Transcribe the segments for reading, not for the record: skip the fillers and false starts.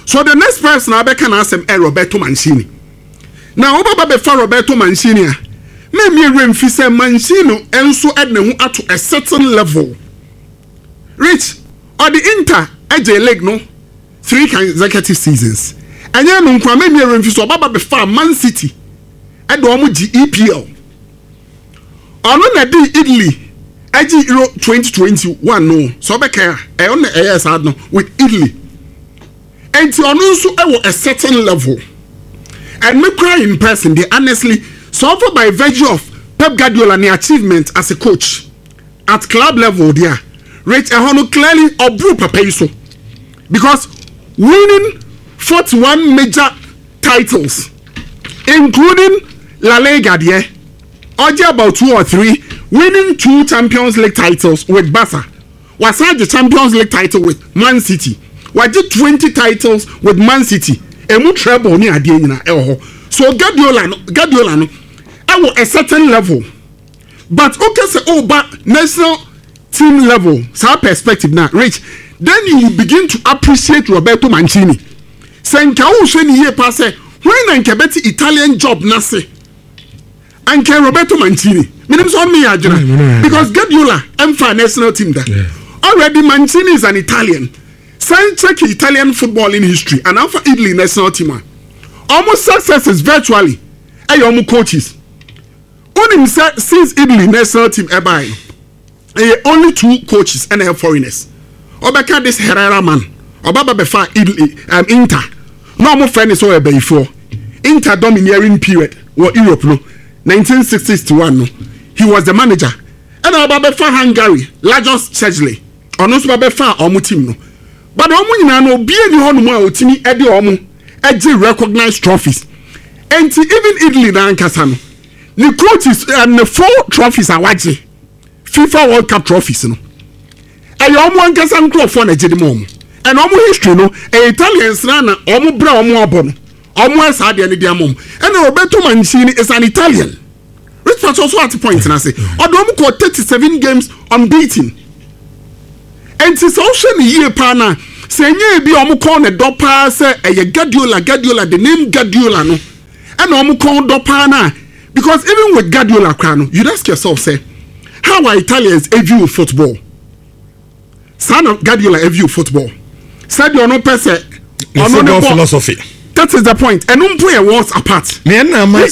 So the next person I can ask him Roberto Mancini. Now Oba be for Roberto Mancini. Me remfi say Mancini enso edne ho ato a certain level. Rich or the Inter AJ leg no 3 consecutive seasons. Anya no nkwa me remfi so Oba be for Man City. Edo omo gi EPL. Ono na di Italy AG Euro 2021 no. So be care e on e sad no with Italy. And to also a certain level. And me cry in person, they honestly suffer by virtue of Pep Guardiola and the achievement as a coach at club level there. Rich Ahono clearly obru Papeso. Because winning 41 major titles, including La Liga there, or about 2 or 3, winning 2 Champions League titles with Barca, was the Champions League title with Man City. Why did 20 titles with Man City? Emu treble ni adie nyina eho. So Guardiola no at a certain level. But okay say but national team level, sa perspective now, Rich, then you will begin to appreciate Roberto Mancini. Senka wo hwe ni ye pa say when na nkebeti Italian job na se. Anke Roberto Mancini. Minim so me agina because Guardiola emfa national team there. Yeah. Already Mancini is an Italian. Science check Italian football in history and after Italy national team. Almost successes virtually. Ayomu coaches. Only since Italy national team only 2 coaches and they have foreigners. Obeka this Herrera man. Obaba befa Italy Inter. No more friend is over before. Inter domineering period or Europe no 1960s to 1 no. He was the manager. And Obaba befa Hungary, Lajos Chechele. Ono so befa omu team no. But omu nyina no be any honu a otimi ede omu eje recognized trophies. And even Italy na ankasa no. The coaches and the 4 trophies are waje. FIFA World Cup trophies no. E omu ankasa nkrofo na je de mom. And omu history no, Italians na omu bra omu abono. Omu asa de ne de amom. And Roberto Mancini is an Italian. Rich Patch also at the point na say, omu ko 37 games unbeaten. And it's also the year pana say nye bi omu call ne dopa say Guardiola the name Guardiola no and omu call dopa na because even with Guardiola crano you ask yourself say how are Italians view football son of Guardiola view football said you no person football philosophy that is the point and play worlds apart me na my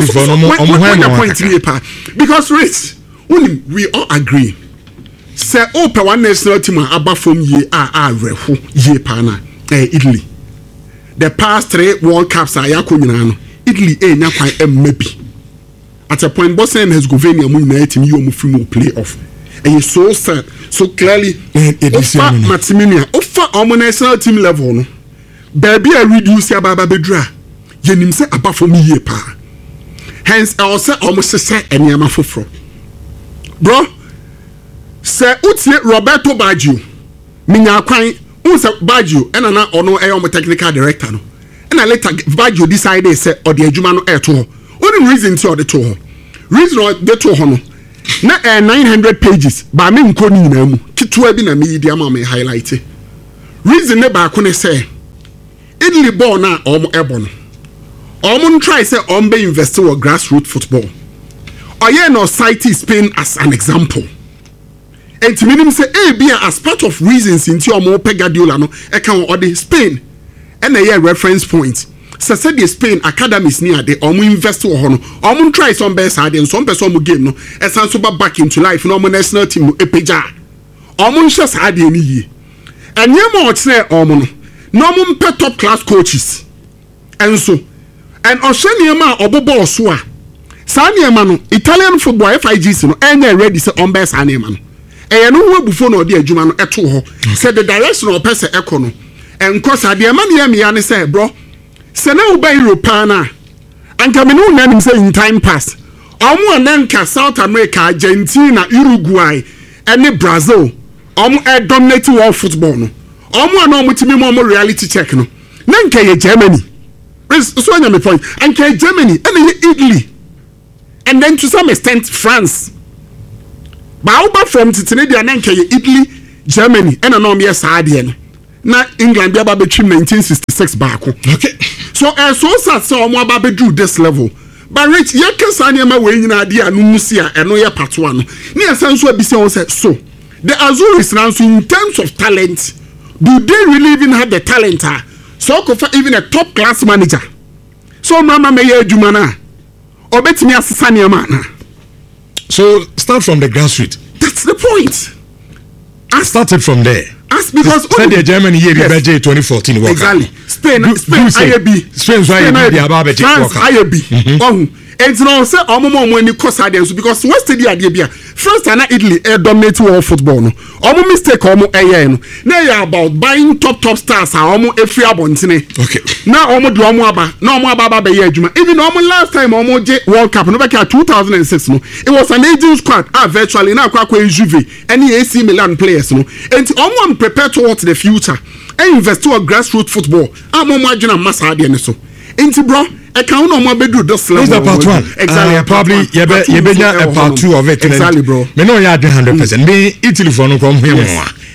point because Rich we all agree. Say open one national team about from ye rehu ye pana Italy. The past 3 World Cups are yakunyana. Italy nya kwan maybe. At a point Bosnia and Herzegovina mu na team you mu playoff. And so sad so clearly offer Maximilian offer on national team level no. Baby I reduce ya baba bedra. Yenim say about from ye pa. Hence I say almost say anyama foforo. Bro say utie Roberto Baggio minya kwan unse Baggio ena na ono eyo technical director no ena later Baggio decided say odi adwuma no eto ho only reason ti odi to ho reason odi to ho no na 900 pages ba me nko ni na mu kitwa bi na me di ama me highlight reason ne ba ko ne say Italy ball na omo ebo no omo try say ombe invest in grassroots football oye no cite Spain as an example. And to me say as part of reasons into your more Guardiola no e kan or the Spain and a reference point say the Spain academies near the invest or no try some best side and some person game no e san so back into life no national team no epeja share side any ye and ye more say no pet top class coaches and so and osheniema obobo so a saniema no Italian football FIGC no enye ready say best saniema no e no wo bufo no de adwuma no eto ho say the direction of person eko no en cause ade ma ne ya ne say bro say na wo ba Europe na anka me no nanim say in time past omo ananka South America Argentina Uruguay and Brazil omo dominate world football no omo na omo timi mo reality check no nanka ye Germany so anya me point anka Germany and Italy and then to some extent France. But from Titanidia Nanka, Italy, Germany, and an army as Ardian. na England be aba between 1966 back. Okay. So so sad say omo aba be this level. But rich ye kesa niam we nyina de anu musi a eno ye part 1 no. Ne esenso abise won say so the Azuris now so in terms of talent do they really even have the talent so for even a top class manager so mama me ye adwuma na obetimi asesa niam na. So start from the grassroots. That's the point. I started from there. As because said the Germany year yes. 2014 World Cup. Exactly. Spain IAB. Spain's IAB. France IAB. Oh, it's not say omo any cause audience because West the idea France and Italy dominate world football no. Omo mistake omo no. Now you about buying top stars omo every abontine. Okay. Now omo do omo aba. Now omo aba be ye adwuma. Even omo last time omo World Cup no back 2006 no. It was an aging squad virtually now kwa Juve any AC Milan players no. And omo prepare towards the future. And invest to a grassroots football. Omo adwuna massa ade ne so. Enti bro I can't know more bedroom this level. Is the part 1? Exactly. Probably you be a part 2 of it. Exactly, bro. Me know you are 100%. Me Italy for no come here.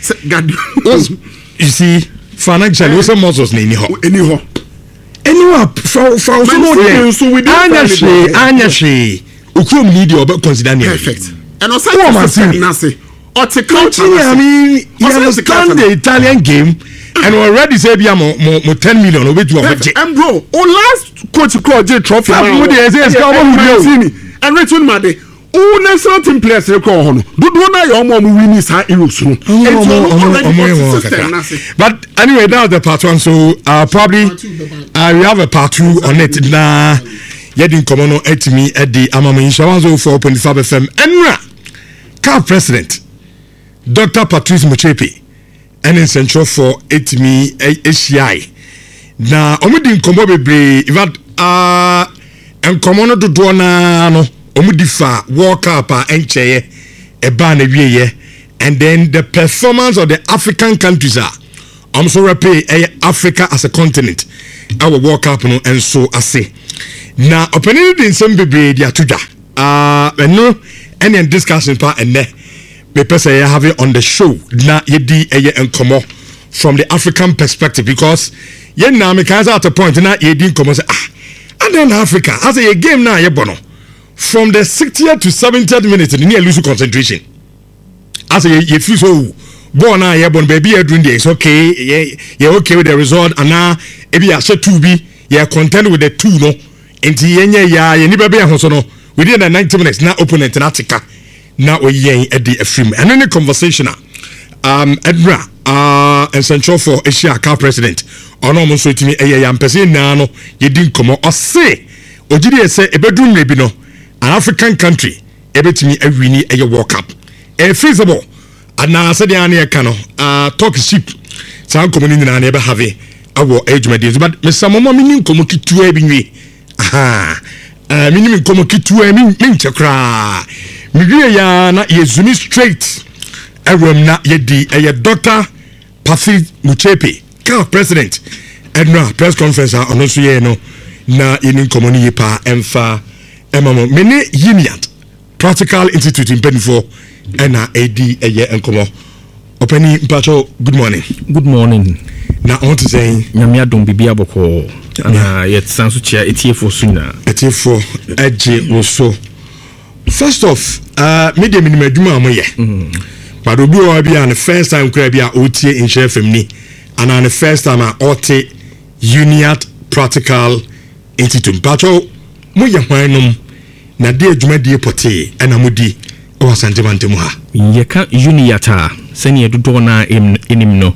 You see, financially, what's the muscles anyhow? Anywhere for so we Anya Ukrum need your consider perfect. And also Nasi. Or to coach. I mean, you understand the Italian game. And already say be more 10 million over to and bro, last coach Claude trophy. And Richard Made. National team players record on. Do na your mom win is high erosion. But anyway, that was the part 1. So probably we have a part 2 on it. Na yedin komono etimi edi amama inshawanzo 4.5 FM. Enra CAF president Dr. Patrice Motsepe and in central for etimi ACI. Na omudi nkomo bebre ivat nkomo no dodo na no omudi fa World Cup encheye eba na wieye, and then the performance of the African countries are so repay Africa as a continent our World Cup no and so ase na opening din some bebre dia tuda no any discussion pa enne me person you have it on the show na yedi nkomo from the African perspective, because yen na me can at a point na yedi nkomo say and then Africa as a game na yebono from the 60th to 70th minute ni lose concentration as a you feel so born na yebon baby you doing this okay yeah okay with the result and now if you are set to be you content with the 2 no enti yenye ya ye ni bebe ahoso no within the 90 minutes na opponent na tika na oyen edi afrim and any conversation Edra essential for Asia CAF president ono mo so etimi ya mpese na no yedi nkomo ose ogidi ese ebedum rebi no an African country ebetimi awini eye World Cup feasible ana se dia na ye ka no talk ship san komuni nyina na ebe have awo ejumadi but Mr. Momo mini nkomo kitu ebi nwi mini nkomo kitu emi nchekra miwie ya na yezumi straight na yedi Dr. Patrice Motsepe CAF president and press conference on so ye no na yeni nkomo ni yepa emfa emamo mene Yiniat Practical Institute in Penfo na edi nkomo openi mpacho. Good morning na I want to say nyamia dom bibia boko na yet sanso chia etiefo suna etiefo eje woso. First off media minimum adwuma amoye but obi o bia the first time kura bia otie in share family and the first time ote Yiniat Practical Institute mpacho mo ye hwanom na de adwuma die pote na modi o santemante mu ha ye ka Yiniat sene dodo na enim no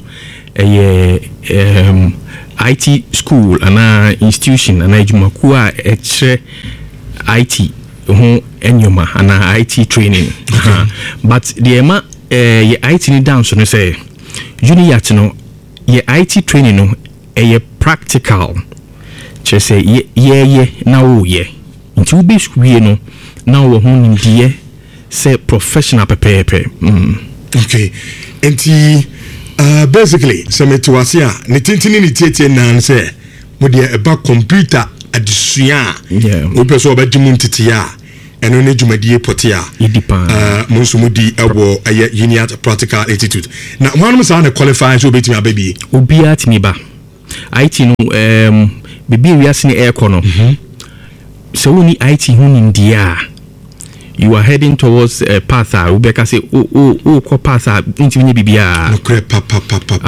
IT school ana institution ana adwuma ku a ekre IT who enyoma ana IT training but the ema ye IT ni down so no say Yiniat no ye IT training no practical che say ye na wo ye nti ubi school no na wo ho ndie say professional pepepe okay enti basically semetuasia ne tintini ni tietie nan say mo de eba computer adusua we person obadimu ntitia ɛno ne dwumadie potia mo nso mu di ɛwɔ ɛyɛ UNIAT practical attitude na wɔn saa na qualify so obetumi ababie obiara timi ba IT no bibi wiase ne aircon no so we need IT ho nindia you are heading towards a path Rebecca say ko path ntimi bibia no kre papa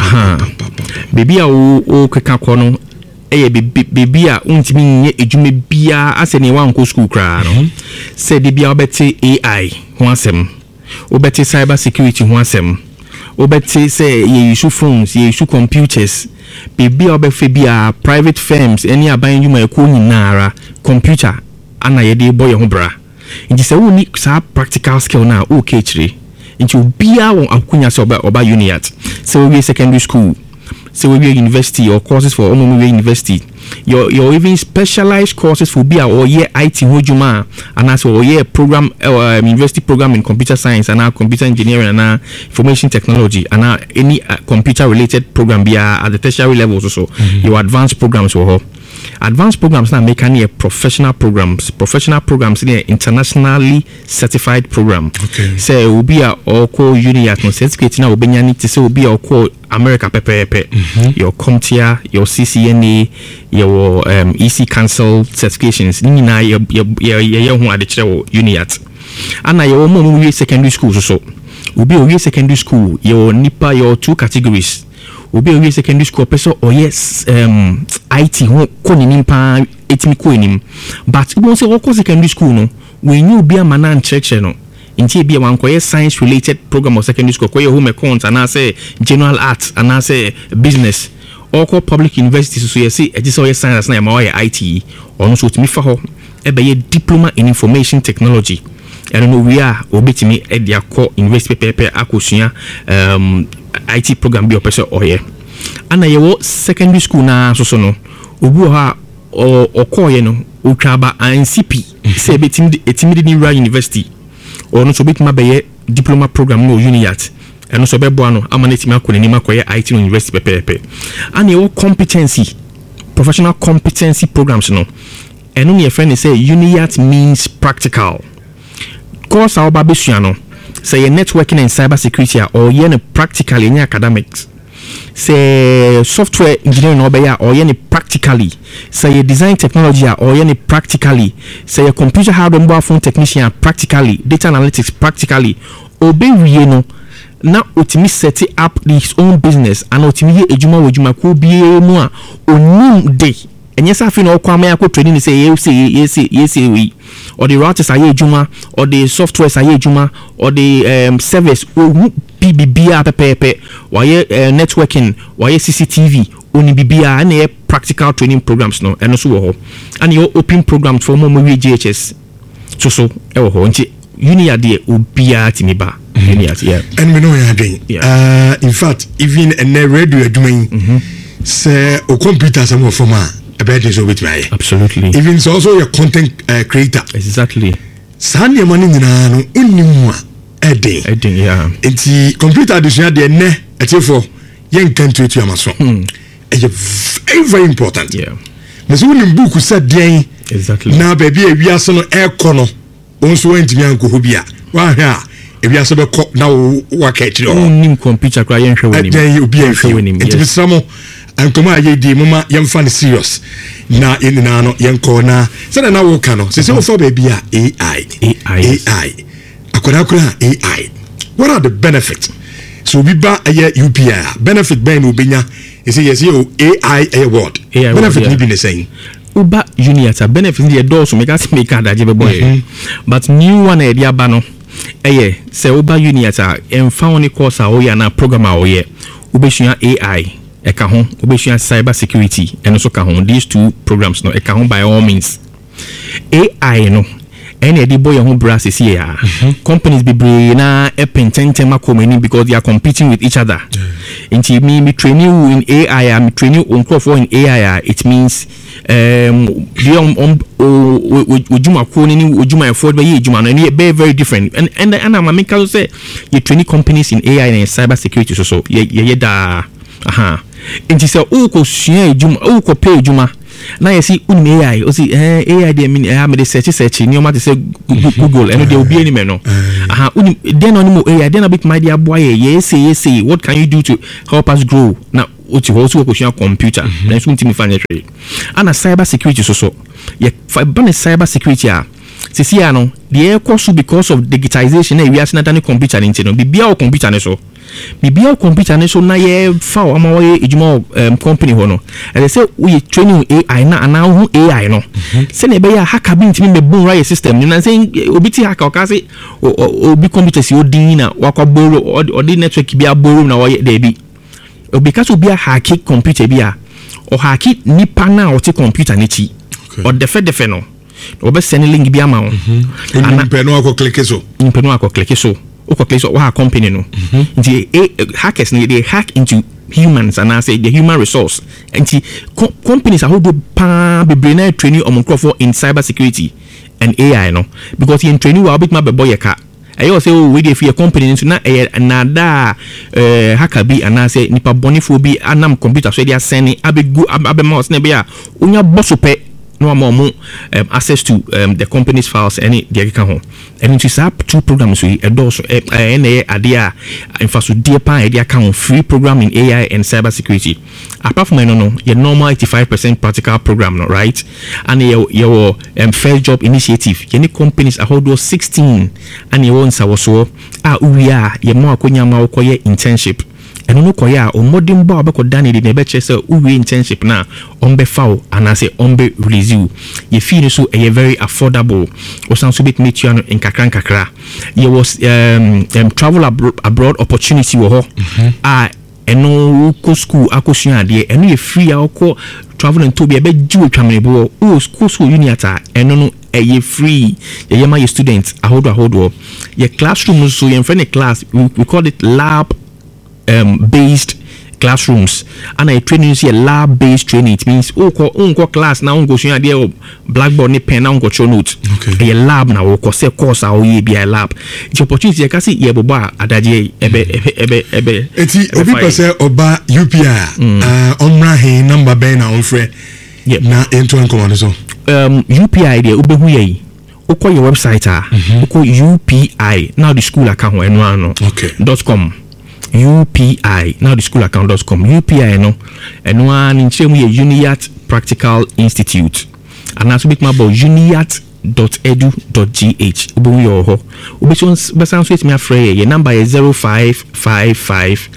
bibia o keka ko no bibia ntimi nye edwuma bia ase ne wan ko school kra no say de bia obeti AI ho asem obeti cyber security ho asem obeti say ye issue phones ye issue computers bibia obefe bia private firms any aban yuma e ko nyinara computer ana ye de boy ho bra nti se wo ni sa practical skill na o ke chire nti obia won akunya se oba UNIAT se we secondary school se we university or courses for university your even specialized courses for bia or year IT hojuma and as or year program university program in computer science and computer engineering and information technology and any computer related program bia at the tertiary levels also your advanced programs or advanced programs now make any professional programs in internationally certified program say will be a oko UNIAT no certificate na obenya ni to say will be a oko America pepe your CompTIA your CCNA your EC Council certifications ni na ye ho ade kire UNIAT ana your mo secondary school so will be a secondary school your nipa your two categories obi owie secondary school person or yes IT ho konini pa etimi ko enim but we say we secondary school no we knew be amana ncheche no nti bia wan ko science related program or secondary school ko home econs and say general arts and say business or ko public university so you see e say science na ma IT or no so timi fa ho e be diploma in information technology and no we are obetimi e dia ko university pepe akosua IT program bi opese oye ana yewo secondary school na so no obu ha okoye no otwaba NCP se etimi ni Rural University or no so betima be diploma program no UNIAT eno so be bo no ama netimi akonani makoye IT university pepe ana yewo competency professional competency programs no eno ne friend say UNIAT means practical course our babesua no say networking and cyber security or yen practically in academics say software engineering or yen practically say design technology or yen practically say computer hardware mobile phone technician practically data analytics practically obey no na otimi set up his own business and otimi ejuma ko bie mu a onim dey enye safi na okwama ya ko training say yes we or the routers are ejuma or the softwares are ejuma or the service PBBA pepe why networking why CCTV oni bibia na practical training programs no eno so wo and your open programs for mo GHS so e wo ho nti UNIAT de obia timiba UNIAT yeah and we know you are doing in fact even a radio adwuma say o computer some format about this with me absolutely even so also your content creator exactly sane money nyina no onimu a edin yeah enti computer addition de ne etifo yen kan tutu amaso very very important yeah me so nim book said den exactly na baby ewiase no ekono onso entimi anko bia wa hwa ewiase be ko na wa ka tiri o nim computer kra yen hwe wonim den obi ahwe wonim enti bisamo ankoma ayedi mama yemfa ne serious na enina no yenko na se na wo ka no se wo for baby a AI akora AI what are the benefits so we ba UPI benefit ben obenya is yes AI a word benefit ni bi ne saying uba UNIAT benefit the door so make us make adaje be boy but new one e dia ba no say uba UNIAT emfa woni course a wo ya na program a wo ye ubesua AI eka ho ubesua cyber security and so ka ho these two programs no eka ho by all means AI no any the boy who brasses here companies be na epententem akomani because they are competing with each other into me train you in AI am train you on for in AI it means ojuma ko ni ojuma afford be ojuma no very different and I'm making say you train companies in AI and cyber security so ye da into say o ko sua ojuma o ko pay ojuma na you see AI o see AI dey mean me dey search ni o ma say Google and dey obi any me no then on mo AI then a bit my dear boy yes what can you do to help us grow now what you also question computer na so ntimi fa trade and cyber security so ye cyber security sisi ya no the course because of digitization we are not computer ni no bibia o computer ne so na ye fa o ma we ejuma company ho no and they say we training AI na ana AI no se na be ya hacker bi ntimi me bun right system ni na say obi ti hacker o ka say obi computer si odin na wakwa borrow or the network bi a borrow na o dey bi because obi a hack computer bi a o hack nipa na o ti computer ni chi o defe no obe send link bi ama ana mpeno akọ click so o click so wa company no the hackers they hack into humans and I say the human resource and companies are hold pa be brain training on for in cyber security and AI no because in training we bit ma be boy ka ayo say we dey fear company into na da hacker bi and I say nipa bonifo bi anam computer so they send abegu abema na be a onya bosope no more access to the company's files any the account home and into sap two programs we endorse idea in fact so dear pa idea account free program in AI and cyber security apart from no your normal 85% practical program no right and your first job initiative any companies are hold 16 and you want so we are your more akonya ma okoye internship and no koya o modern ba be ko dani de be che say uwe internship na on be foul and I say on be release you feel so a very affordable o san so bit meet you in kakra you was travel abroad opportunity wo ho eno ko school akosua de eno ye free akọ traveling to be jiwe twamenebo o school uniata eno no ye free ye ma your students ahodo your classroom so your friend class we call it lab based classrooms and a training is a lab based training. It means unko class na unko shia de blackboard ni pen na unko show note a lab na unko say course a ye be a lab the opportunity you can see ye boba adaje ebe eti obi pese oba UPI onra he number ben na onfre na into encommand so UPI de obehu ye ukọ your website ukọ UPI now the school account eno .com UPI now the school account.com UPI no eno an nchemu ye Uniat Practical Institute and also big about uniat.edu.gh obo yo ho obi so besan so etimi afre ye number is 0555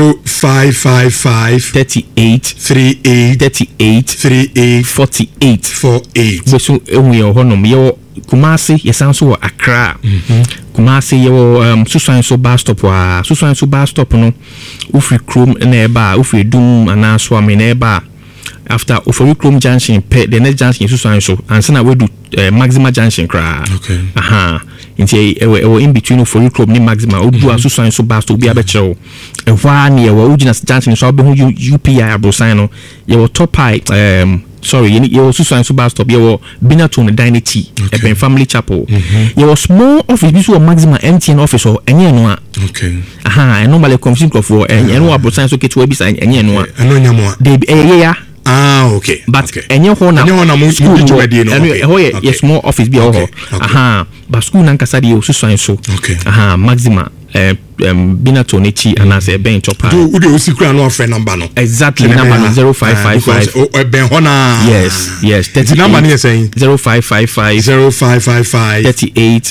38 so ewu yo ho no me Kumasi yesanso wo Accra Kumasi yewo Susan so bus stop no ufri Chrome na eba ufri Dum anaso ame na eba after ufri Chrome junction the next junction Susan so ansana we do Maxima junction kra nti ewo in between ufri Chrome ni Maxima odu Susan so bus stop bi abechew ehwa ne yewo original junction so be hu UPI abrosan no yewo top high sorry you also sign so bus stop you Binaton Dynity a family chapel you small office this was maximum MTN office or any no I normally confusing for and no abroad so get to website any no they okay but any ho na school yes small office be but school na nkasa dey also sign so maximum Binaton echi and as a ben top high. Do you see no friend number no? Exactly number 0555. Ben hona. Yes. The number is saying 0555 38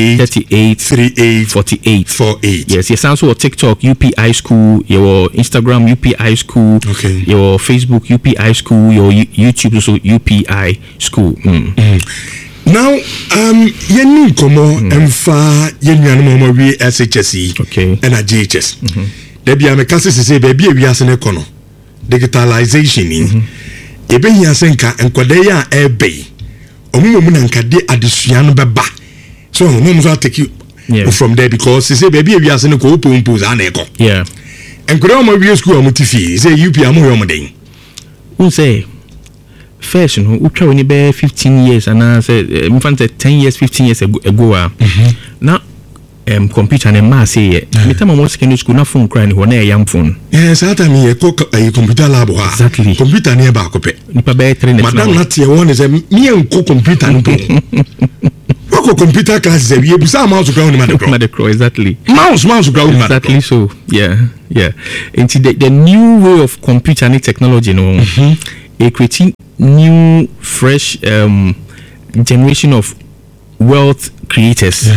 48. Yes, you sound so TikTok UPI school, your Instagram UPI school, your Facebook UPI school, your YouTube also UPI school. Now, yeni komo emfa yenuanu mo wi SHSE and a GHS. There be am kase se baby e wiase ne kono. Digitalization in. Ebe hia senka enkwade ya ebe. Omumu mu na nkade adesua no beba. So no mo take you from there because say baby e wiase ne ko opompo za na eko. Yeah. Enkwade mo wi school mo tifi say UP am ho mo den. Who say first no we try when be 15 years and I say in fact 10 years 15 years ago now computer and ma say me time I'm secondary school na phone cry ni ho na yam phone. Yes, that time ye ko computer lab ha. Exactly. Computer ne ba ko pe. Nipa be train madam na tie won say me enko computer npo. Wako computer class say we busa mouse ground ma de crow. Exactly. Mouse ground ma. Exactly so. Yeah. Into the new way of computer and technology no. Creating new fresh generation of wealth creators.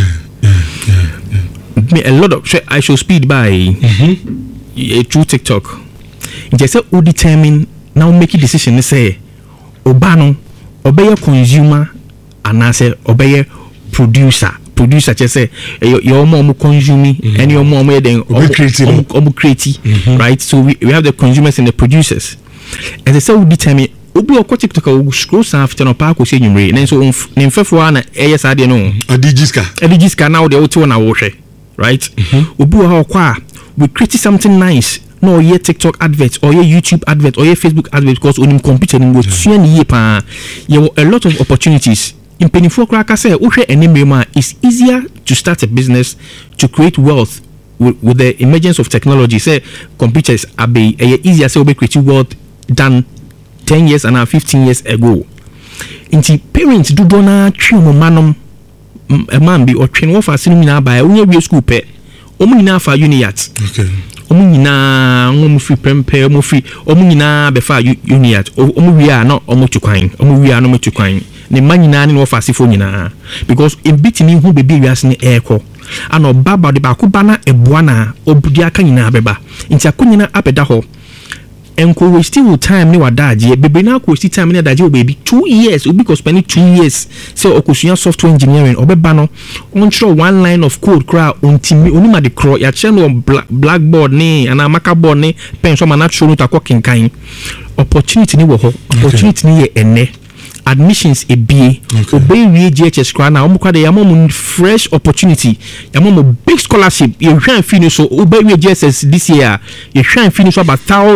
A lot of I should speed by through TikTok. Just say who determine now make a decision say obano obey consumer and I say obey producer just say your mom consuming and your mom then creative right. So we have the consumers and the producers, and they say who determine obi o TikTok o scroll after no park o say nyumre na so nemfefo na eyesade no adigiska now the oto na wo hwe right. Obi o kwa we create something nice no ye TikTok advert or ye YouTube advert or ye Facebook advert because on computer ni go tue ni ye pa ye a lot of opportunities in penifo kraka say wo hwe enemema. It's easier to start a business to create wealth with the emergence of technology. Say computers are be easier say we create wealth than 10 years and 15 years ago. Inti parents do bona twi mo manom a man be or train wo fa sinu nyina ba onye wie school pe omu nyina fa uniat. Okay. Omu nyina omu free prempe omu free omu nyina be fa uniat omu wie a no omu tukwan omu wie a no omu tukwan ne man nyina ne wo fa sifo nyina because in bitini hu be wiase ne ekọ ana baba de ba ko bana eboa na obudi aka nyina beba inti akonyina abeda ho. Enko we still time ni wadaje bebe na ko still time ni wadaje o baby 2 years we because spend 2 years so okosuya software engineering obeba no on throw one line of code cra ontimi onima de crawl ya channel blackboard ni ana marker board ni pen so mana show no ta kan opportunity ni wo ho opportunity ni ye ene admissions ebie obey we GHS cra na omukwa de yamom fresh opportunity yamom big scholarship you hwan finish so obey we GHS this year you hwan finish about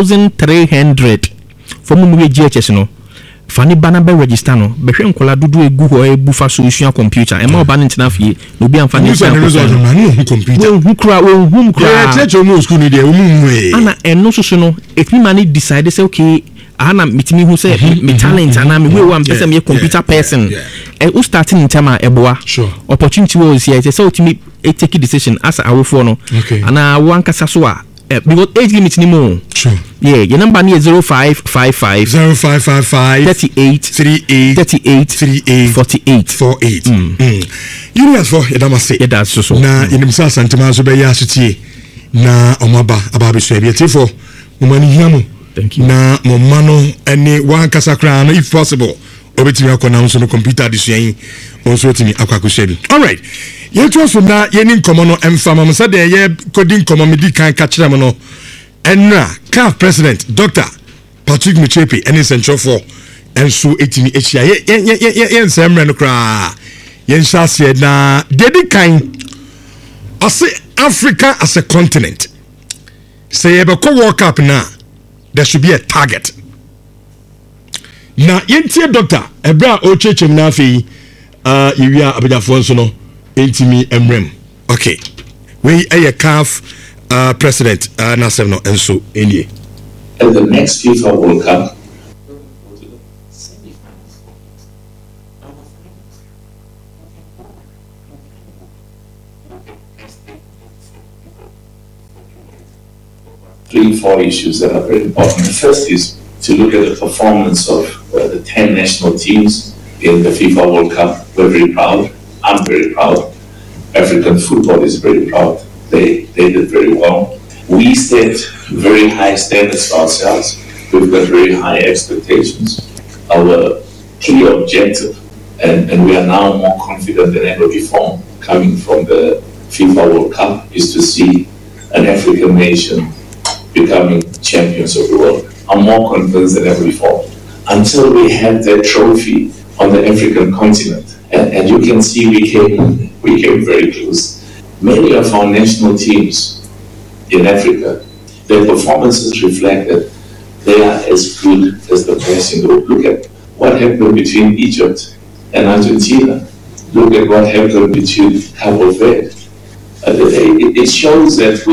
1300 for mu we GHS no fani bana be register no be hwe nkola dudu egu ho ebu fa solution computer e ma oba ntina fie no bi amfa ni computer we kra teacher no school ni de ana eno so no etimi mani decide say okay ana mitimi hu say me talent ana me we am person me computer person e starting in time eboa opportunity was here say ultimate take decision as a awofo no ana wan kasa so a because age limit ni mo your number ni 0555 38 48 Unias for edamase that's so na inimsa santema so be ya sutie na omaba ababe so ebietefo momani hiamu na momano ene wan kasa kra no if possible obetimi akona nso no computer disuan onso otimi akwakohwebi. All right, yetu so na yeni nkomo no emfama msa de ye kodi nkomo medi kan ka kire mo no enra CAF president Dr. Patrick Motsepe ene central for enso etimi echia ye nsemre no kra yen shase na dedi kan ase Africa as a continent say ebe ko World Cup na there should be a target. Na yentie doctor ebra o chechem na afi yewia abedafo nso no entimi emrem. Okay, we a CAF president na sem no enso enie at the next FIFA World Cup. Three, four issues that are very important. The first is to look at the performance of the 10 national teams in the FIFA World Cup. We're very proud. I'm very proud. African football is very proud. They did very well. We set very high standards for ourselves. We've got very high expectations. Our clear objective, and we are now more confident than ever before, coming from the FIFA World Cup, is to see an African nation becoming champions of the world. I'm more convinced than ever before. Until we have that trophy on the African continent, and you can see we came very close. Many of our national teams in Africa, their performances reflect that they are as good as the best in the world. Look at what happened between Egypt and Argentina. Look at what happened between Cabo Verde it shows that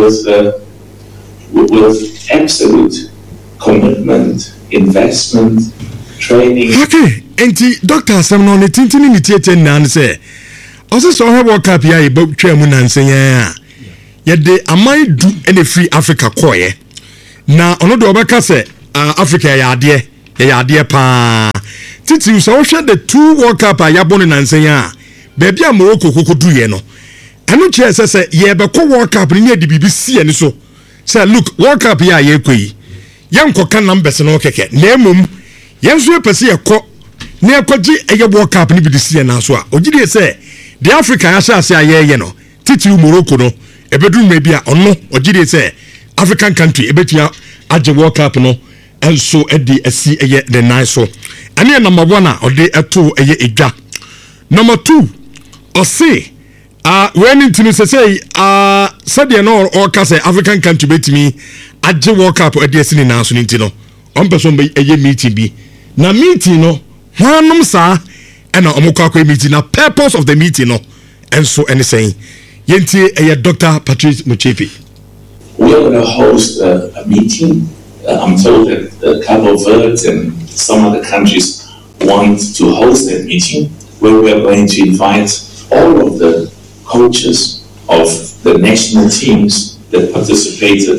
with absolute commitment, investment, training. Okay, enti doctor Sam no tintini ni tietie nan say. Also so he World Cup ya e ba twa mu nan say ya. Ye de amai du ene free Africa koye. Na ono de obeka say Africa ya ade pa. Titi so wo hwe the 2 World Cup ya bonu nan say ya. Baby a Morocco kokodu ye no. Anu che say ye be ko World Cup ni de BBC ani so. Say look, World Cup ya ye koyi. Yanko kan numbers no keke. Na emom yenso pese ye ko na ekogi eye World Cup ni BBC na so a. Ogide say the Africa ya sha ase aye no. Titi Morocco no ebedu mebi a ono ogide say African country ebetua age World Cup no enso edi asi eye the nice so. Ane number 1 a ode eto eye edwa. Number 2 o say when into say said no or say African country betimi age World Cup edi asi ni na so nti no on person be eye meeting bi na meeting no hanum sa and omukwa meeting na purpose of the meeting no enso any saying yenti eye Dr. Patrice Motsepe. We are going to host a meeting. I'm told that Cabo Verde and some other countries want to host that meeting where we are going to invite all of the coaches of the national teams that participated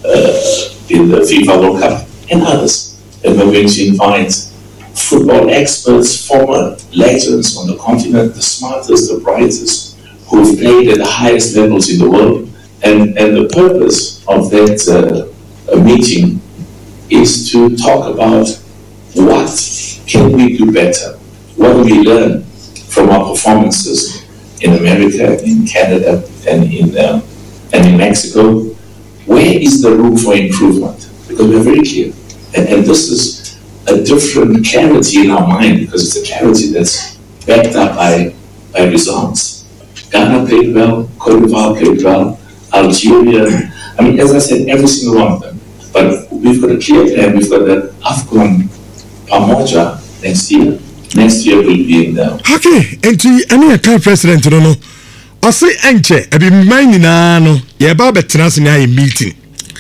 in the FIFA World Cup and others. And we're going to invite football experts, former legends on the continent, the smartest, the brightest, who've played at the highest levels in the world. And the purpose of that meeting is to talk about what can we do better, what do we learn from our performances in America, in Canada, and in Mexico. Where is the room for improvement? Because we're very clear, and this is a different clarity in our mind because it's a clarity that's backed up by results. Ghana played well, Cote d'Ivoire played well, Algeria. I mean, as I said, every single one of them. But we've got a clear plan. We've got the AFCON Pamoja next year. Next year will be in there. Okay, and any account president, no, no. I say, Enche, I be minding no, ya baba transina meeting.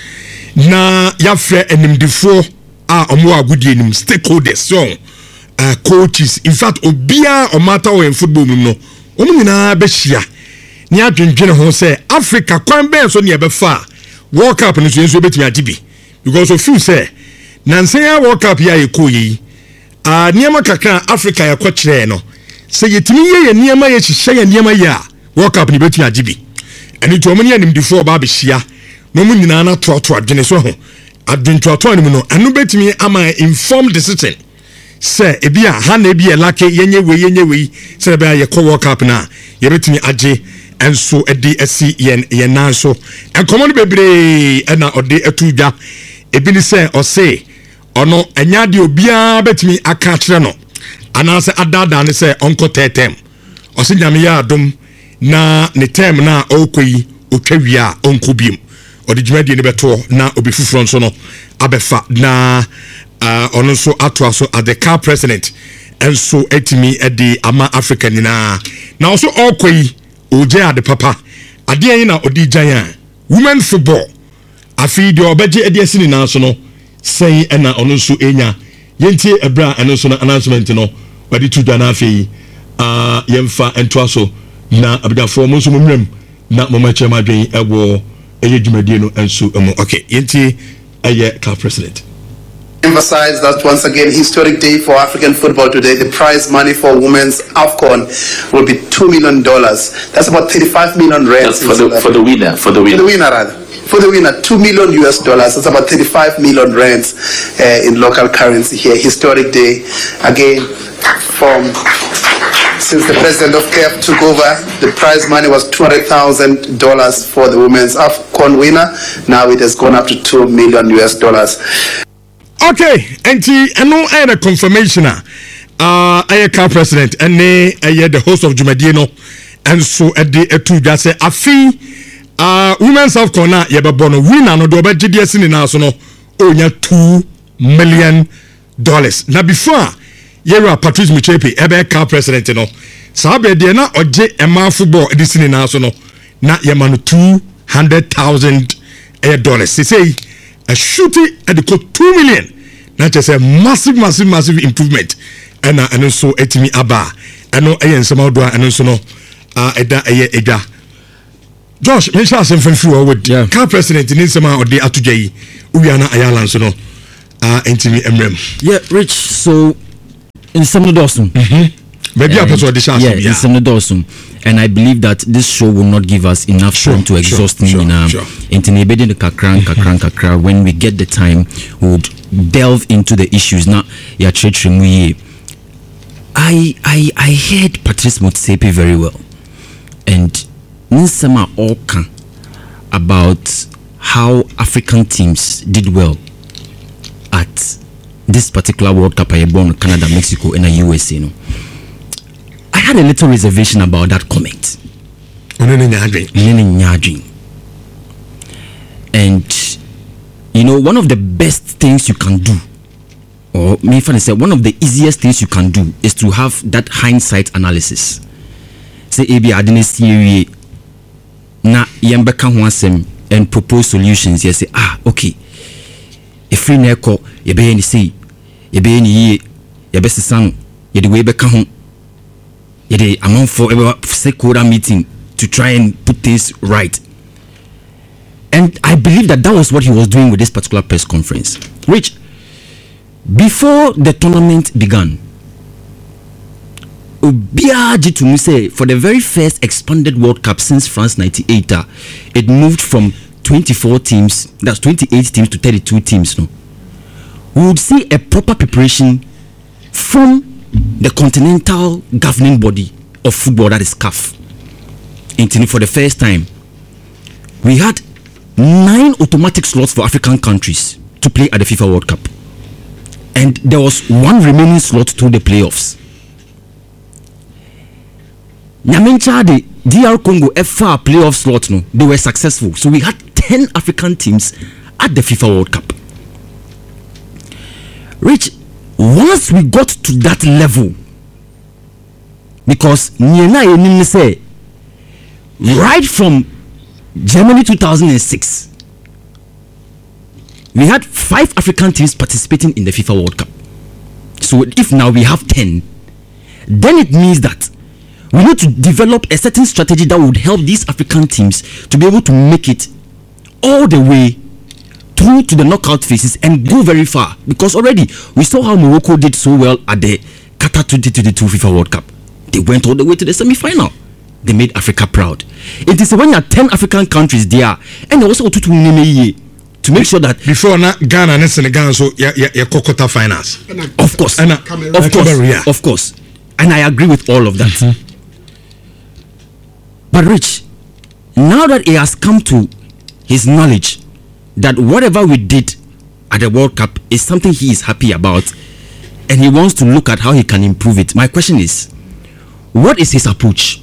Na ya fre enim before omo agudi enim stakeholders so coaches. In fact, obia o matter o football no. Omo nyina be hia. Ni adwendwene ho say Africa kwan ben so ne be fa World Cup no so betimi agibi because of you say nansen World Cup ya ekoyi niema kakra Africa ya kwakire no say yetimi ye niema ye hihye ye niema ya World Cup ni betimi agibi eni to omo ne anim before ba be hia no mu nyina na to adwene so ho adwento anim no anu betimi ama informed decision say ebia ha na ebia lake yenye we say be ye World Cup na ye betimi age and so edi esi yen nan so and common bebre na ode etudwa ebi ni say o say ono enya de obia betimi aka kire no anase adada ne say onko tetem o se nyame ya adom na ne tem na okoyi otwawia onko biem ode dwumadi ne beto na obi fufuro nso no abefa na ono so ato so at the car president and so etimi edi ama African na also okoyi oje ade papa ade yin na odi giant women football afi de obeje ade asini na so no sei na ono so enya yentie ebra eno so na announcement no wadi tudwa na afi yemfa ento aso na abidafo mo so momrem na mama chema dwen ewo eye dwumadie no enso emu okay yentie eye car president emphasize that once again, historic day for African football today. The prize money for women's AFCON will be $2 million. That's about 35 million rands. For the winner. For the winner, $2 million US. That's about 35 million rands in local currency here. Historic day again. Since the president of CAF took over, the prize money was $200,000 for the women's AFCON winner. Now it has gone up to $2 million US. Okay, enti eno a confirmation aye car president ene aye the host of Jumadie no enso ede etu dwa se afi women's AFCON na ye bebo no winner no do obegide asini na so no onya $2 million. Na before yera Patrice Motsepe ebe car president no sabe de na oje ema football edisini na so no na yɛma no $200,000 say a shooting at the cost $2 million na kyerɛ sɛ massive improvement ɛna ɛno nso ɛtumi aba ɛno ɛyɛ nsɛm ahodoɔ a ɛno nso no ɛda ɛyɛ edwa Josh menhyɛ asɛm fanfiri wɔ with car president ne nsɛm a ɔde ato dwa yi wowia na ayala nso no ɛntumi mmerɛm Rich, so nsɛm no dɔɔso maybe a person audition nsɛm no dɔɔso. And I believe that this show will not give us enough time to exhaust me. Kakra. When we get the time, we would delve into the issues. Now, I heard Patrice Motsepe very well, and Ninsema Oka about how African teams did well at this particular World Cup. Canada, Mexico, and the USA. I had a little reservation about that comment. And you know, one of the best things you can do, or maybe say one of the easiest things you can do, is to have that hindsight analysis. Say ebi I didn't see na yembeka ho asem and propose solutions. You say okay, if free neko yebe ni say yebe ni ye yebe sesang yede we beka ho. Yede among for stakeholder meeting to try and put things right. And I believe that was what he was doing with this particular press conference. Which, before the tournament began, Obiaji to me say for the very first expanded World Cup since France 98, it moved from 24 teams, that's 28 teams to 32 teams. No, we would see a proper preparation from the continental governing body of football, that is CAF. For the first time, we had 9 automatic slots for African countries to play at the FIFA World Cup, and there was 1 remaining slot through the playoffs. Nyamencha, the DR Congo FA playoff slot, no, they were successful, so we had 10 African teams at the FIFA World Cup. Rich, once we got to that level, because say right from Germany 2006, we had 5 African teams participating in the FIFA World Cup. So if now we have 10, then it means that we need to develop a certain strategy that would help these African teams to be able to make it all the way through to the knockout phases and go very far, because already we saw how Morocco did so well at the Qatar 2022 FIFA World Cup. They went all the way to the semi-final. They made Africa proud. It is when you have 10 African countries there, and also to make sure that before Ghana and Senegal so quarter finals. Of course, and I agree with all of that. But Rich, now that he has come to his knowledge that whatever we did at the World Cup is something he is happy about, and he wants to look at how he can improve it. My question is, what is his approach?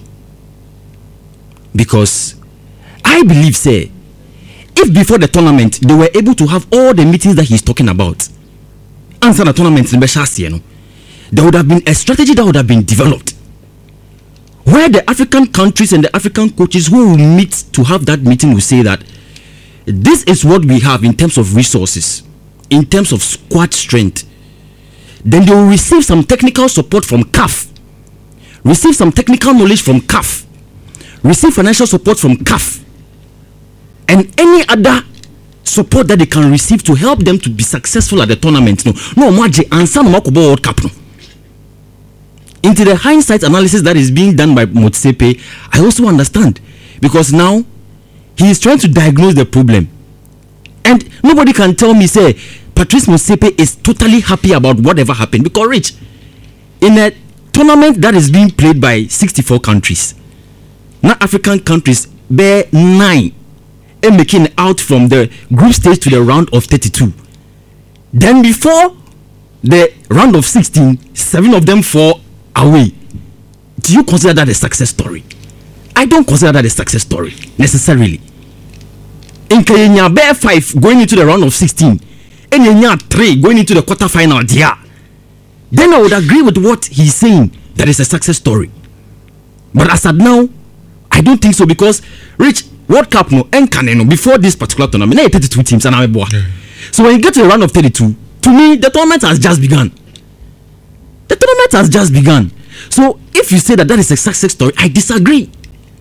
Because I believe, say, if before the tournament they were able to have all the meetings that he's talking about, answer the tournament, there would have been a strategy that would have been developed, where the African countries and the African coaches who will meet to have that meeting will say that this is what we have in terms of resources, in terms of squad strength. Then they will receive some technical support from CAF, receive some technical knowledge from CAF, receive financial support from CAF, and any other support that they can receive to help them to be successful at the tournament. World Cup. Into the hindsight analysis that is being done by Motsepe, I also understand, because now he is trying to diagnose the problem, and nobody can tell me say Patrice Motsepe is totally happy about whatever happened, because Rich, in a tournament that is being played by 64 countries, now African countries bear 9 and making out from the group stage to the round of 32. Then before the round of 16, 7 of them fall away. Do you consider that a success story? I don't consider that a success story necessarily. In Kenya, bear 5 going into the round of 16, and Kenya 3 going into the quarterfinal. Then I would agree with what he's saying, that is a success story. But as of now, I don't think so because Rich World Cup no before this particular tournament, 32 teams and I'm So when you get to the round of 32, to me the tournament has just begun. The tournament has just begun. So if you say that is a success story, I disagree.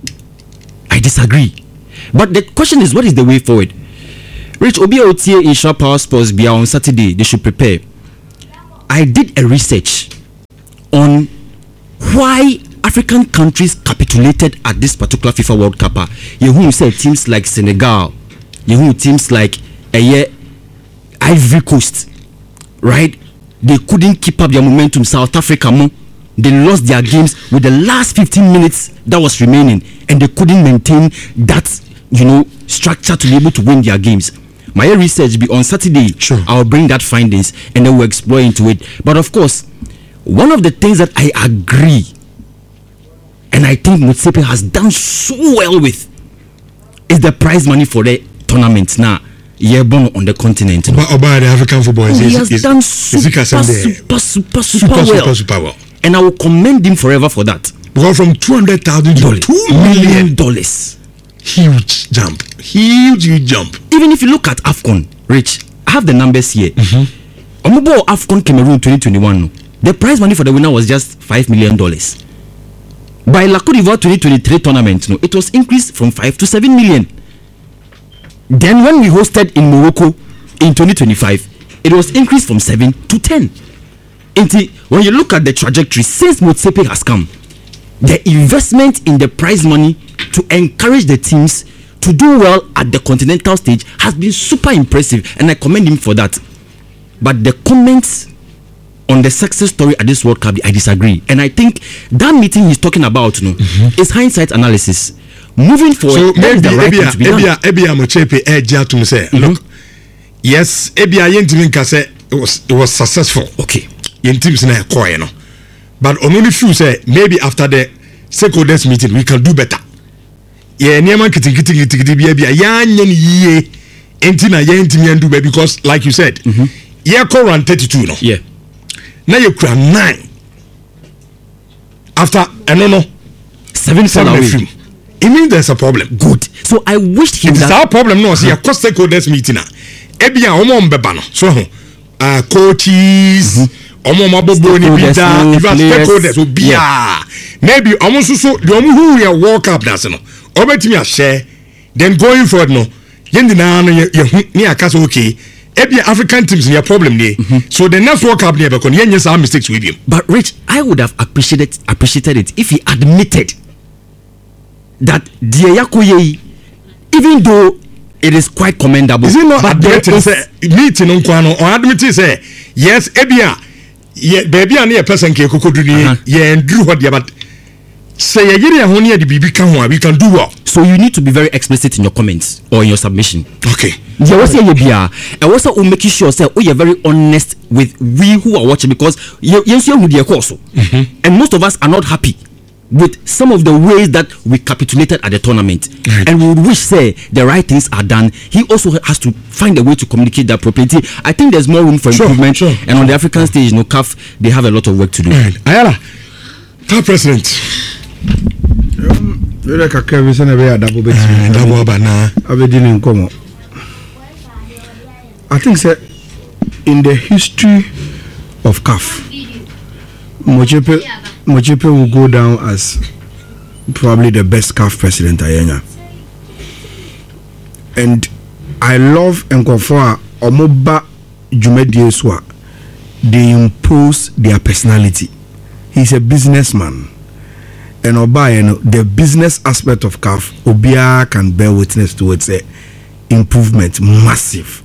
But the question is, what is the way forward? Rich Obi Otie in Sharp Power Sports Bia on Saturday, they should prepare. I did a research on why African countries capitulated at this particular FIFA World Cup. You said teams like Senegal, teams like Ivory Coast, right? They couldn't keep up their momentum. South Africa, they lost their games with the last 15 minutes that was remaining, and they couldn't maintain that, structure to be able to win their games. My research be on Saturday. Sure. I'll bring that findings and then we'll explore into it. But of course, one of the things that I agree, and I think Motsepe has done so well with, is the prize money for the tournament now. Born on the continent. About the African football, he has done super well. And I will commend him forever for that. Well, from $200,000 to $2 million. Huge jump. Huge jump. Even if you look at AFCON, Rich, I have the numbers here. Omobo AFCON Cameroon 2021. The prize money for the winner was just $5 million. By La Côte d'Ivoire 2023 tournament, it was increased from 5 to 7 million. Then when we hosted in Morocco in 2025, it was increased from 7 to 10. When you look at the trajectory since Motsepe has come, the investment in the prize money to encourage the teams to do well at the continental stage has been super impressive, and I commend him for that. But the comments on the success story at this World Cup, I disagree. And I think that meeting he's talking about is hindsight analysis. Moving forward, so maybe Ebia Motsepe to me say, look, yes, Ebia Yentiminka said it was successful. Okay. Yentim's na koye no. But only few say maybe after the stakeholders meeting we can do better. Yeah, niema kitikiti bia ya nyen ye enti na ye ntimi do better because like you said, yeah run 32 no. Yeah. Now you cry 9. After no 7 fall away. It means there's a problem. Good. So I wished he would have... It's our problem no. See, cost stakeholders meeting na. Ebia omo mbeba no. So coaches, omo mabobo ni bida, stakeholders so bia. Maybe omo so the omo who we World Cup that's no. Obetimi a share. Then going forward no. Yendi na no ni akaso okay. Ebia African teams ni problem ni. So the next World Cup ni be kon yenye some mistakes with him. But Rich, I would have appreciated it if he admitted that Diayakoye, even though it is quite commendable, is it not admitting say meeting on kwano or admitting say yes ebia baby and a person ke kokodu ni ye ndru ho dia but say yiri ho ne de bibi ka ho we can do well. So you need to be very explicit in your comments or in your submission. Okay. There was a bia and also making sure say you're very honest with we who are watching because yes you with your course and most of us are not happy with some of the ways that we capitulated at the tournament, and we would wish say the right things are done. He also has to find a way to communicate that properly. I think there's more room for improvement, and on the African stage, CAF, they have a lot of work to do. Ayala, CAF president. I think sir, in the history of CAF, Motsepe will go down as probably the best CAF president Ayenya. And I love Nkofoa Omoba Jumedie Swa. They impose their personality. He's a businessman. And Oba, the business aspect of CAF, Obia can bear witness towards improvement, massive.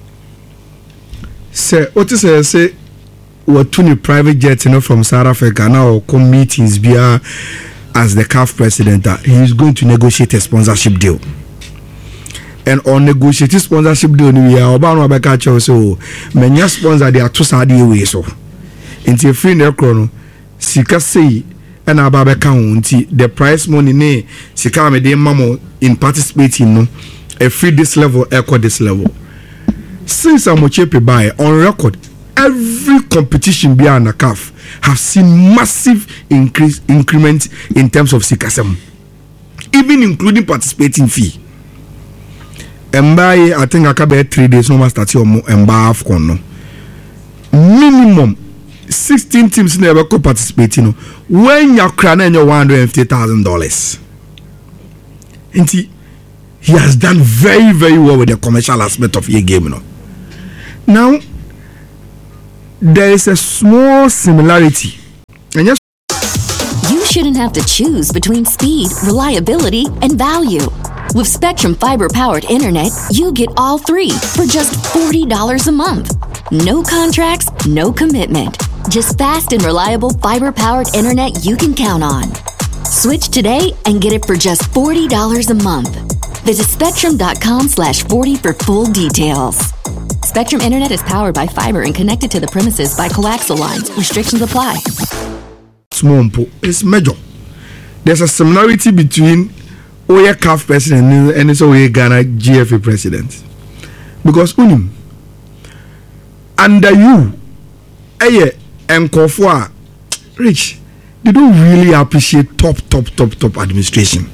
Say, what is say? What to private jet from South Africa now come meetings via as the CAF president he is going to negotiate a sponsorship deal. And on negotiating sponsorship deal we are about no beka so many sponsor they are to sadi way so into free ne chrono sika say and ababeka unti the price money ne sika me dey mamo in participating no a free this level equal this level since Motsepe buy on record. Every competition beyond the CAF have seen massive increment in terms of Sikasem. even including participating fee. Mbaye, I think I can be 3 days no matter start your AFCON no. Minimum 16 teams never could participate. When you're crying your $150,000. And he has done very, very well with the commercial aspect of your game. Now, there is a small similarity. And yes, you shouldn't have to choose between speed, reliability, and value. With Spectrum Fiber-powered internet, you get all three for just $40 a month. No contracts, no commitment. Just fast and reliable fiber-powered internet you can count on. Switch today and get it for just $40 a month. Visit spectrum.com/40 for full details. Spectrum Internet is powered by fiber and connected to the premises by coaxial lines. Restrictions apply. Small it's major. There's a similarity between Oye CAF president and it's Oye Ghana GFA president. Because unim under you, and Kofua, Rich, they don't really appreciate top administration.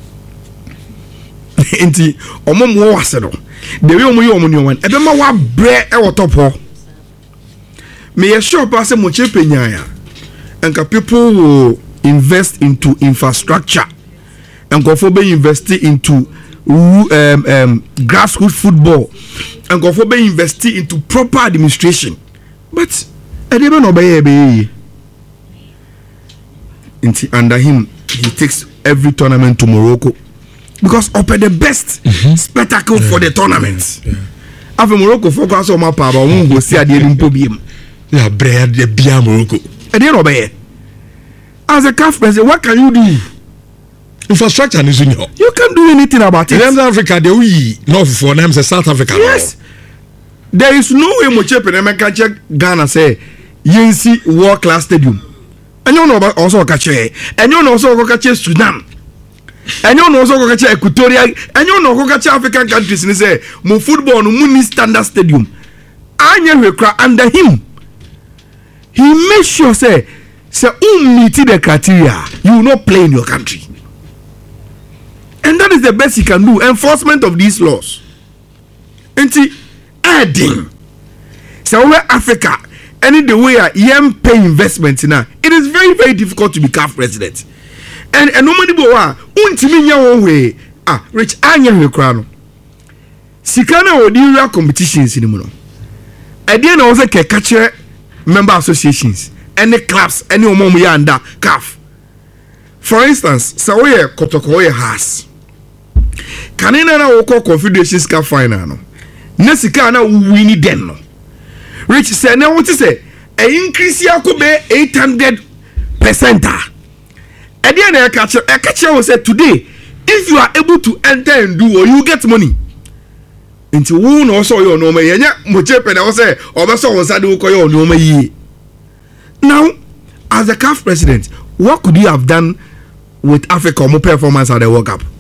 Enti omo mo wasero the way omo yo one ebe ma wa bre e wo top ho me ye sure pass mo chepe nyaya and people will invest into infrastructure and go for be invest into grassroots football and go for be invest into proper administration, but edebe no be under him he takes every tournament to Morocco because up the best spectacle for the tournament. After Morocco focus on my power, we go see at the Olympic. Yeah, bread the beer Morocco. As a CAF president, what can you do? Infrastructure is in your. You can't do anything about it. In Africa, they we not for them say South Africa. Yes. There is no way Mochepe America check Ghana say Yensi World Class Stadium. And you know also Kache. And you know also Kache Sudan. And you know also Kache Equatorial. And you know Kache African countries and say mo football no muni standard stadium. Anya rekra under him. He makes sure say meet the criteria, you will not play in your country. And that is the best he can do. Enforcement of these laws. And adding. So where Africa, any the way you pay investment now, it is very, very difficult to be CAF president. And nobody bowa untimi nya way rich anya rekrano. Sikana odiria competitions in no. Again also ke catch member associations, any clubs, any omo ya under CAF. For instance, Sawoye Kotoko has. Kanina na woko Confederations Cup final no. Nesika na wini den no. Rich say na what say e increase ya ko be 800%. And then I catch will say today, if you are able to enter and do or you get money. Into who also your normal yenya mochepe na say obaso wonsa de ko your normal yi. Now, as a CAF president, what could you have done with Africa more performance at the World Cup?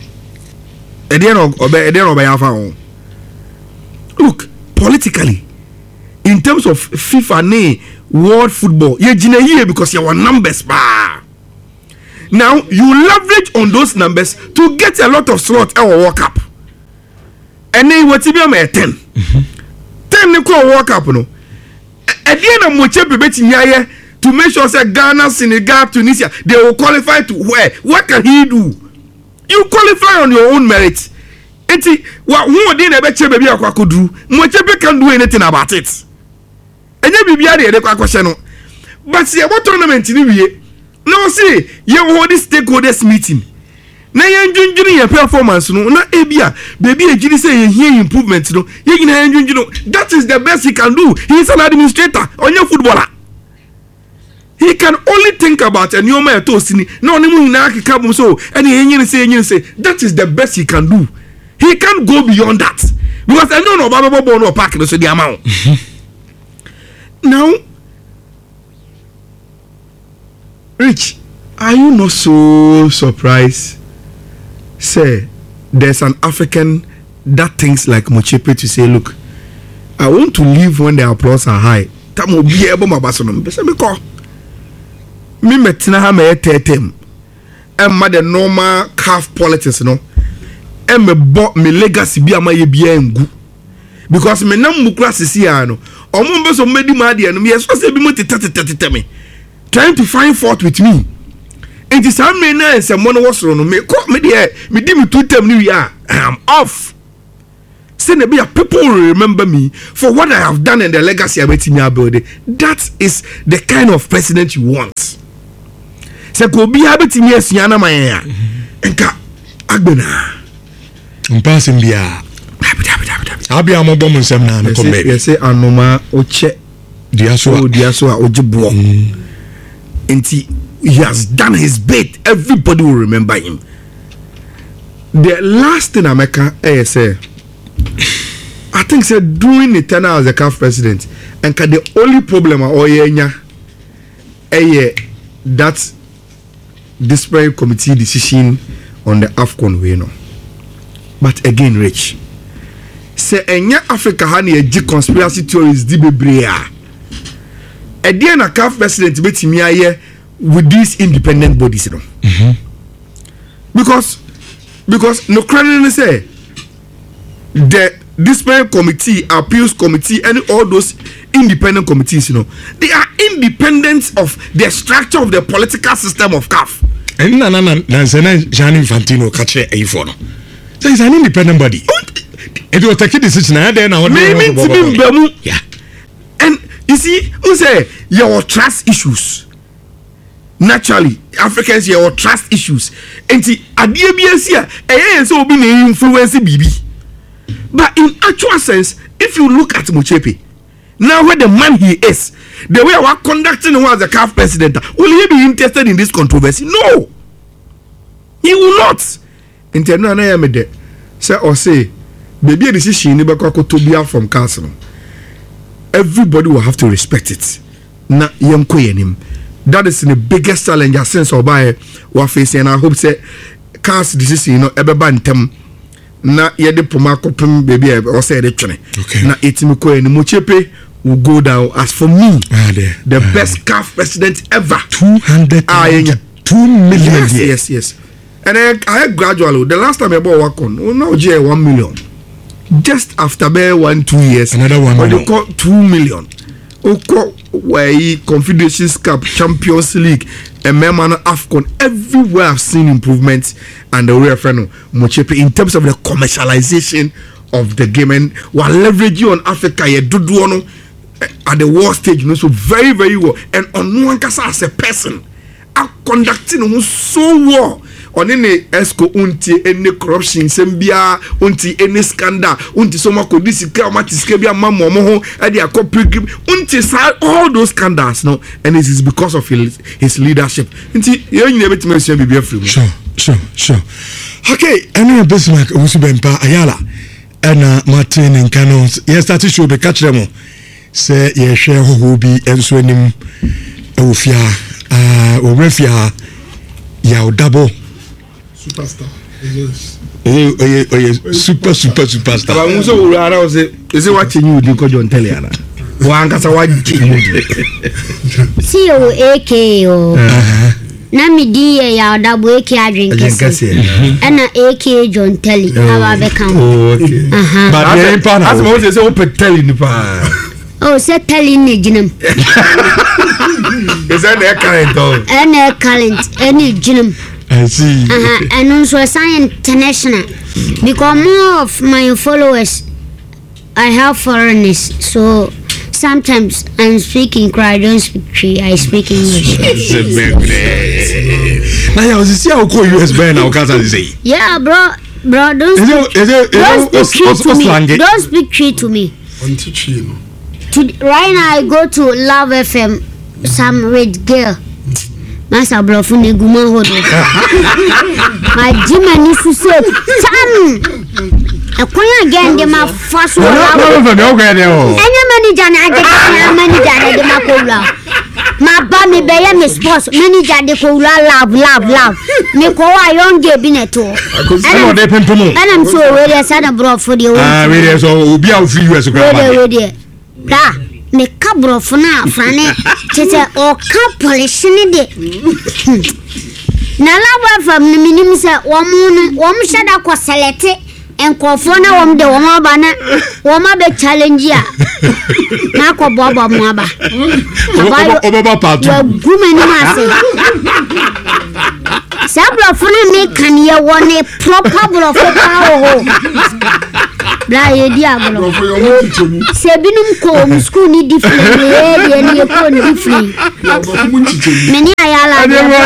Look, politically, in terms of FIFA world football, you're here because you are numbers bar. Now you leverage on those numbers to get a lot of slots at World Cup. And then what you be 10. 10 World Cup no. At the end of Mochepe betting to make sure that Ghana, Senegal, Tunisia, they will qualify to where? What can he do? You qualify on your own merit. Who didn't ever baby could do? Mochepe can do anything about it. And you be a question. But see, what tournament in the no, see, you hold this stakeholders meeting. Now you're your performance, no, not Abia, baby, you say you improvements, no, that is the best he can do. He is an administrator on your footballer. He can only think about a new man toasting. No, so and he say that is the best he can do. He can't go beyond that because I don't know about no park so the amount. Now, Rich, are you not so surprised? Say, there's an African that thinks like Mochepe to say, look, I want to leave when the applause are high. That will be able to me metina ha me tetem emma the normal calf politics no emme bo me legacy bi amaye bia ngu because me nam mukura sisi ya no omo mbe so medi ma de no me so se bi mo tete me trying to find fault with me. It is how many nights a mono was on me. Call me there, me dim 2 term new year. I'm off. Say be a people will remember me for what I have done and the legacy I'm waiting your building. That is the kind of president you want. Say go be habit in yes, Yana Maya. Enka Agbena. Passing bia. Abi amo bomo nsem na me come baby. You say anoma oche diaso ojibo. Enti he has done his bit. Everybody will remember him. The last thing I say, I think during the tenure as the CAF president, and the only problem that disparate committee decision on the AFCON way no. But again, Rich, say enya Africa hani a conspiracy theories di bebrea. Again, a CAF president betimi aye with these independent bodies, you know. Because no credit say the disciplinary committee, appeals committee, and all those independent committees, you know, they are independent of the structure of the political system of CAF. And Gianni Infantino catch a phone. So it's an independent body. It will take a decision. Yeah. And you see, who say your trust issues. Naturally, Africans your trust issues. And see, so be influence BB. But in actual sense, if you look at Mochepe, now where the man he is, the way we are conducting him as a CAF president, will he be interested in this controversy? No, he will not. Say or say, baby, this is Tobia from council. Everybody will have to respect it. Na him. That is the biggest challenge since Obaye we're facing, and I hope say cast decision, ebebantem na yede pomako pum baby or say the trene. Na etimiko and Mochepe will go down as for me the best CAF president ever. 2 million. Yes. And I gradually the last time I bought work on now 1 million. Just after 1-2 years, another 1 million. They call 2 million. Where Confederation Cup, Champions League, and Memano AFCON, everywhere I've seen improvements and the real friend Mochepe in terms of the commercialization of the game and while leveraging on Africa, at the world stage, so very, very well. And on Nwankasa as a person, are conducting so well. On any esco unti any corruption sembia unti any scandal unti soma ko disika matiske bia mamo mo e dia ko pilgrim unti all those scandals no, and it is because of his leadership unti you nyina betime so bibia free. Sure. Okay, any Bismarck Usubempa Ayala and Martin and Canons yes that should be catch them say ye share who be enso anim ofia orefia ya double superstar. Superstar. But also we are say is it watching you do John Teliana. Wankasa watching you. See you AKO. Na mi di ya double AK adrinkasi. And AK John Telly. Aba be kan. Okay. But they pan. As mo say open Telly ni pa. Oh, say Telly ni jinam. Is that the current though? Any current, any jinam. I see. And also Science International. Because more of my followers I have foreigners, so sometimes I'm speaking I don't speak Cree, I speak English. Now you see how cool US band now can't say. Yeah, bro, don't speak Cree to me. Right now I go to Love FM, some red girl. Masa blofune guma hodo. My Jimmy su say tam. Akoya again de ma faso la. Enya manager na manager de ma ko la. Ma ba mi be ye me sports manager de ko la love. Me ko wa yonge bi neto. And I'm so ready sana blofo de. Ready so obi a free US ko. Ready. Da. Me kabro funa frane tete o ka polish ni de na love from the minimum say one shada ko select enkofo na wom de wom aba na wom aba challenge ya na ko bobo mo aba Obaba part gumeni ma say sabra funa me kan ye woni proper bro for power bla ye dia bro se binum ko school ni different ye ni ko ni different meni ayala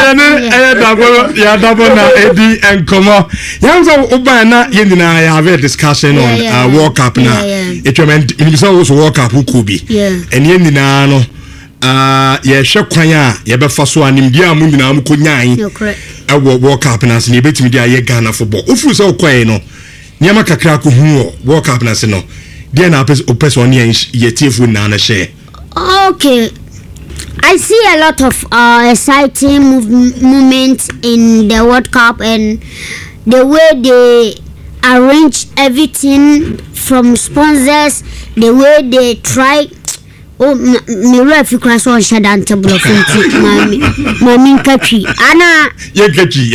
ya dabo na edi enkomo yanzo uba na yendina ya have a discussion on World Cup na it meant in the World Cup ku bi and yendina no ye hwe kwan a ye be fa so anim dia mu nyina am ko nyan World Cup na se ne betimi dia ye Ghana football ofu se okwan no nyama kakra ko hu World Cup na se no dia na person ye tiefu na na share. Okay, I see a lot of exciting movements in the World Cup and the way they arrange everything from sponsors, the way they try. Oh, me ref crash on shadan table of mami kachi ana ye kachi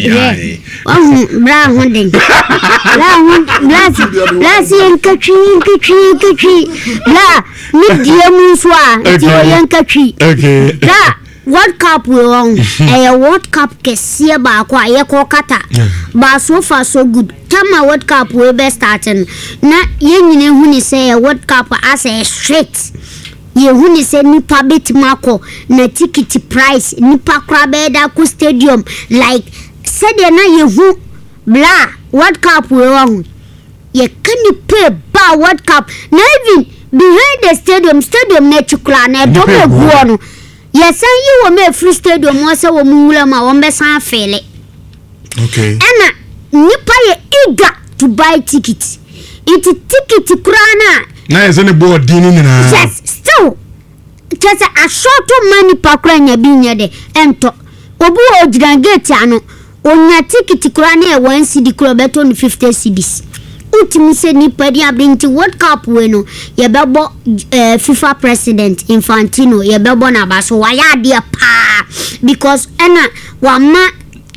bra hunding bla si kachi bla mi diemu swa ti yan kachi okay bla World Cup we won World Cup kesiye ba kwa ye ko kata ba so far so good tama World Cup we be starting na ye nyine hu ni say World Cup as a straight ye huni se nipa betimako na ticket price nipa krabeda ku stadium like said na ye hu bla World Cup we won ye can pay ba World Cup na even behind the stadium na chukla na do be guo no ye san yi wo me free stadium wo se wo muwula ma wo be san fele okay ana nipa ye eager to buy ticket it ticket krana na is any board dini na yes still just a short money pakranya binya de ento obu ojiran gate ano onya ticket kura na 1 cedi kura beto 50 cedis utimi se ni padi abinti World Cup we no ye bebo FIFA president Infantino ye bebo na baso waya dia pa because ena wama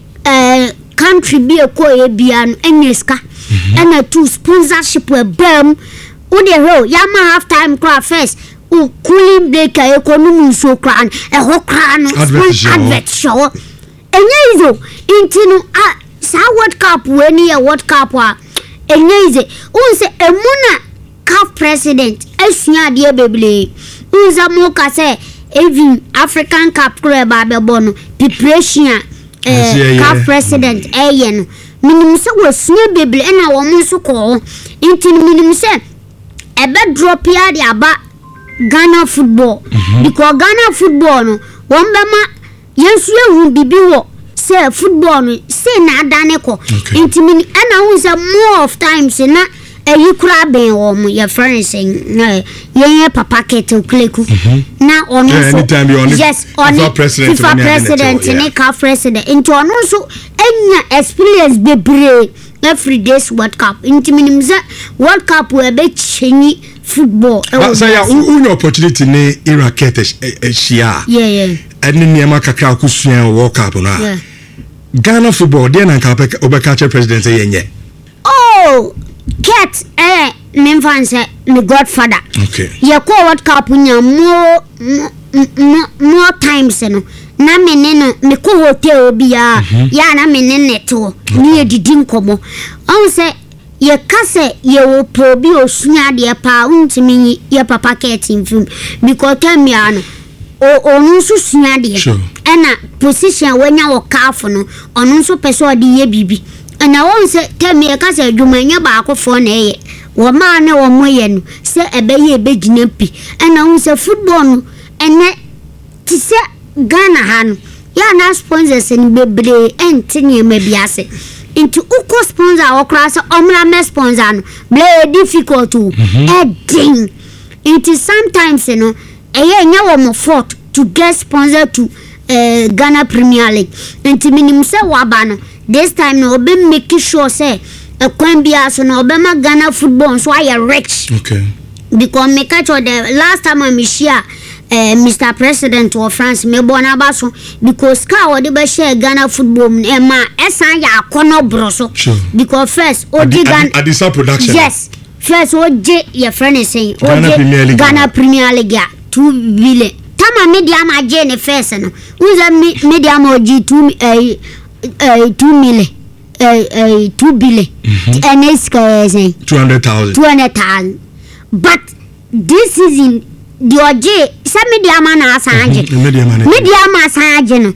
country bi eko ye bia no enyeska ena to sponsorship we bem udi ho yama half time crowd first cooling break economy so cran ho cran advert show enye izo intinu sa World Cup we ni World Cup wa enye ize unse emuna CAF president esua de beble unza mo ka se even African Cup club abebono preparation CAF president no minim se wo sua beble na wo mo so ko intinu minim se ebe drop ya de aba Ghana football because Ghana football no wombema yensu ehu bibi wo say football no say na adane ko intimi ana hu say more of times na eyikura ben wo mo your friends na ye papa keto kleku na ono so yes FIFA president ne CAF president into ono so enya experience bebre every day's World Cup intimi nimza World Cup we be chenyi football say ya unyo opportunity ne irakete shia eni niema kakra kusua World Cup na Ghana football dey na nka obeka president yenye oh cat memfanse me godfather okay ye ko World Cup nya more times no na meneno me ko hotel bia ya na menene to ni edidi nkomo on say ye kase ye wo probi osua de pa untimi ye papa ketin film because time ya no onu so sua de ena position wanya wo kafo no onu so peso de ye bibi ena won se time ye kase adwumanya ba akofo na ye wo ma na wo moye no se ebe ye begina pi ena won se football no ene ti se Ghana han ya na sponsors ni bebre entini me biase into uko sponsor or class omra me sponsor no ble difficult to heading it is sometimes nya wo mo fort to get sponsor to Ghana Premier League into minim se waba no this time no be make sure say kwan bia so no be ma Ghana football so I rich okay because me catch the last time I share Mr. President of France me bona baso because ka wo de be share Ghana football e ma esan ya akono broso because first oji Ghana Adisa production yes first oji your friend is saying Ghana Premier League 2 billion tama media ma je ne first no uza media ma oji 2 million 2 billion and it's 200,000 but this season the oje some media man asanje media man asanje no